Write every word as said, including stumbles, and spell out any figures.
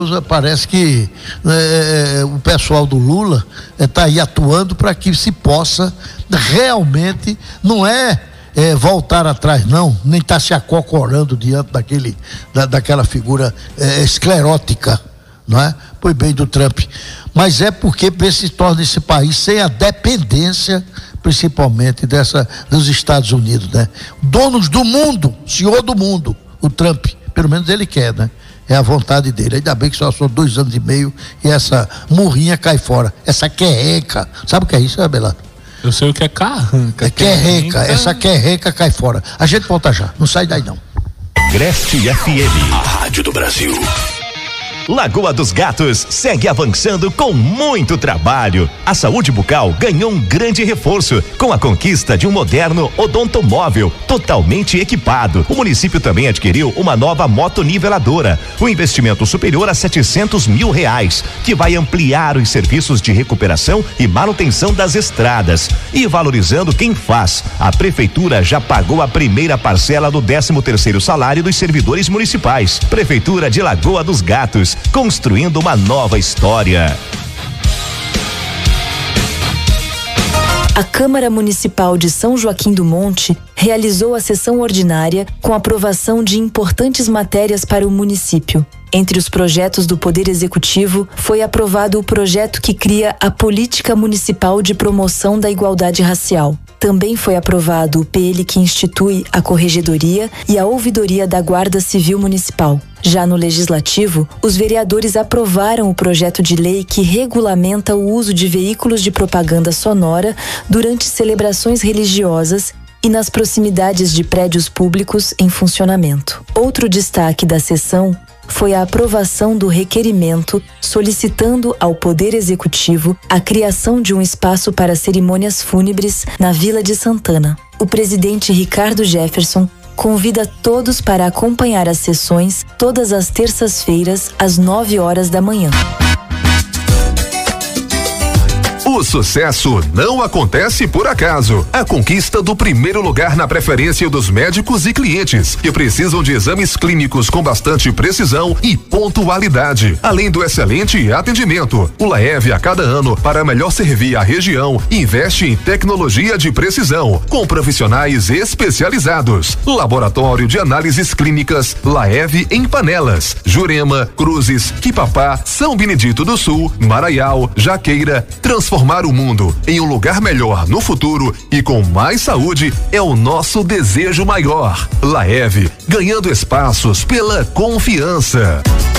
Parece que é, o pessoal do Lula está é, aí atuando para que se possa realmente, não é, é voltar atrás não, nem estar tá se acocorando diante daquele, da, daquela figura é, esclerótica, não é? Pois bem, do Trump, mas é porque se torna esse país sem a dependência, principalmente dessa, dos Estados Unidos, né? Donos do mundo, senhor do mundo, o Trump, pelo menos ele quer, né? É a vontade dele. Ainda bem que só são dois anos e meio e essa murrinha cai fora. Essa querreca. Sabe o que é isso, Abelardo? Eu sei o que é carranca. É querreca. Essa querreca cai fora. A gente volta já. Não sai daí não. Agreste F M. A rádio do Brasil. Lagoa dos Gatos segue avançando com muito trabalho. A saúde bucal ganhou um grande reforço com a conquista de um moderno odontomóvel totalmente equipado. O município também adquiriu uma nova motoniveladora, um investimento superior a setecentos mil reais, que vai ampliar os serviços de recuperação e manutenção das estradas. E valorizando quem faz, a prefeitura já pagou a primeira parcela do décimo terceiro salário dos servidores municipais. Prefeitura de Lagoa dos Gatos, construindo uma nova história. A Câmara Municipal de São Joaquim do Monte realizou a sessão ordinária com aprovação de importantes matérias para o município. Entre os projetos do Poder Executivo, foi aprovado o projeto que cria a Política Municipal de Promoção da Igualdade Racial. Também foi aprovado o P L que institui a Corregedoria e a Ouvidoria da Guarda Civil Municipal. Já no Legislativo, os vereadores aprovaram o projeto de lei que regulamenta o uso de veículos de propaganda sonora durante celebrações religiosas e nas proximidades de prédios públicos em funcionamento. Outro destaque da sessão foi a aprovação do requerimento solicitando ao Poder Executivo a criação de um espaço para cerimônias fúnebres na Vila de Santana. O presidente Ricardo Jefferson convida todos para acompanhar as sessões todas as terças-feiras às nove horas da manhã. O sucesso não acontece por acaso. A conquista do primeiro lugar na preferência dos médicos e clientes que precisam de exames clínicos com bastante precisão e pontualidade. Além do excelente atendimento, o Laev a cada ano, para melhor servir a região, investe em tecnologia de precisão, com profissionais especializados. Laboratório de análises clínicas Laev em Panelas, Jurema, Cruzes, Quipapá, São Benedito do Sul, Maraial, Jaqueira. Transformar o mundo em um lugar melhor no futuro e com mais saúde é o nosso desejo maior. Laev, ganhando espaços pela confiança.